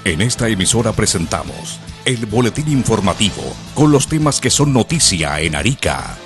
En esta emisora presentamos el boletín informativo con los temas que son noticia en Arica.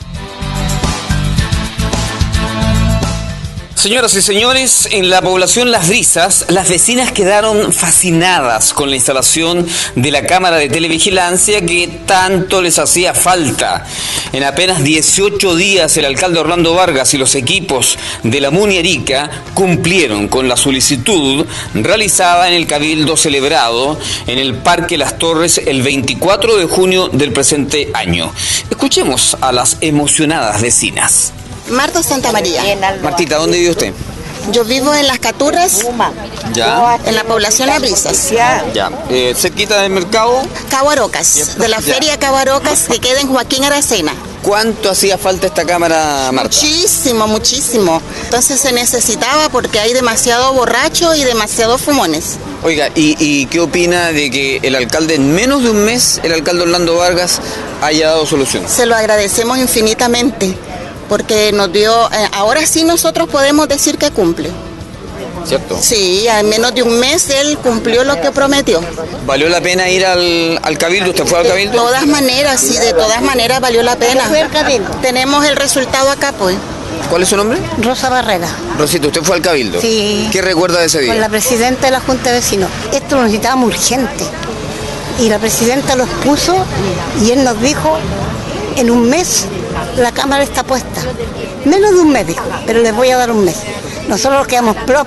Señoras y señores, en la población Las Brisas, las vecinas quedaron fascinadas con la instalación de la cámara de televigilancia que tanto les hacía falta. En apenas 18 días, el alcalde Orlando Vargas y los equipos de la Muni Arica cumplieron con la solicitud realizada en el cabildo celebrado en el Parque Las Torres el 24 de junio del presente año. Escuchemos a las emocionadas vecinas. Marta Santa María. Martita, ¿dónde vive usted? Yo vivo en Las Caturas, Ya. en la población Las Brisas. Ya. Cerquita del mercado. Cabo Arocas, de la feria Cabo Arocas que queda en Joaquín Aracena. ¿Cuánto hacía falta esta cámara, Marta? Muchísimo, muchísimo. Entonces se necesitaba porque hay demasiado borracho y demasiados fumones. Oiga, ¿y qué opina de que el alcalde en menos de un mes, el alcalde Orlando Vargas, haya dado solución? Se lo agradecemos infinitamente porque nos dio, ahora sí nosotros podemos decir que cumple. ¿Cierto? Sí, en menos de un mes él cumplió lo que prometió. ¿Valió la pena ir al cabildo? ¿Usted fue al cabildo? De todas maneras, sí, de todas maneras valió la pena. Tenemos el resultado acá, pues. ¿Cuál es su nombre? Rosa Barrera. Rosita, ¿usted fue al cabildo? Sí. ¿Qué recuerda de ese día? Con la presidenta de la Junta de Vecinos. Esto lo necesitábamos urgente. Y la presidenta lo expuso y él nos dijo, en un mes la cámara está puesta. Menos de un mes, dijo, pero les voy a dar un mes. Nosotros quedamos plop.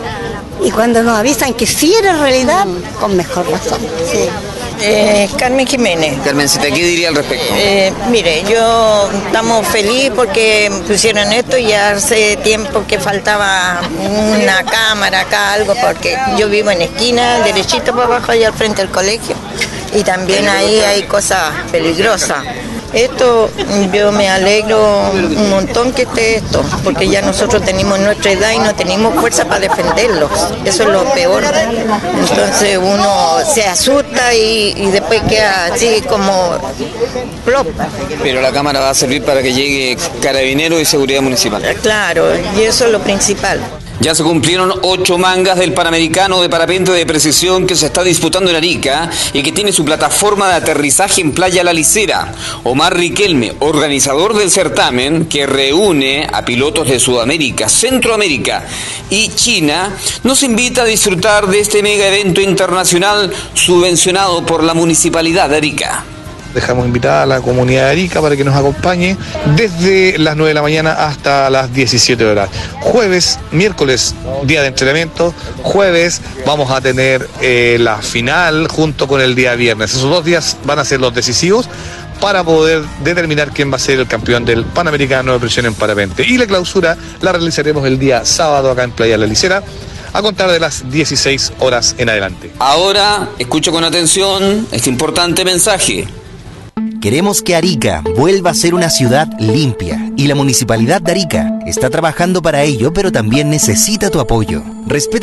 Y cuando nos avisan que sí era realidad, con mejor razón. Sí. Carmen Jiménez. Carmencita, ¿qué diría al respecto? Mire, yo estamos felices porque pusieron esto y hace tiempo que faltaba una cámara acá, algo, porque yo vivo en esquina, derechito para abajo, allá al frente del colegio, y también ahí hay cosas peligrosas. Esto, yo me alegro un montón que esté esto, porque ya nosotros tenemos nuestra edad y no tenemos fuerza para defenderlos. Eso es lo peor. Entonces uno se asusta y después queda así como plop. Pero la cámara va a servir para que llegue Carabineros y Seguridad Municipal. Claro, y eso es lo principal. Ya se cumplieron 8 mangas del Panamericano de Parapente de Precisión que se está disputando en Arica y que tiene su plataforma de aterrizaje en Playa La Licera. Omar Riquelme, organizador del certamen que reúne a pilotos de Sudamérica, Centroamérica y China, nos invita a disfrutar de este mega evento internacional subvencionado por la Municipalidad de Arica. Dejamos invitada a la comunidad de Arica para que nos acompañe desde las 9 de la mañana hasta las 17 horas. Jueves, miércoles, día de entrenamiento. Jueves vamos a tener la final junto con el día viernes. Esos 2 días van a ser los decisivos para poder determinar quién va a ser el campeón del Panamericano de Presión en Parapente. Y la clausura la realizaremos el día sábado acá en Playa La Licera, a contar de las 16 horas en adelante. Ahora, escucho con atención este importante mensaje. Queremos que Arica vuelva a ser una ciudad limpia y la Municipalidad de Arica está trabajando para ello, pero también necesita tu apoyo. Respeta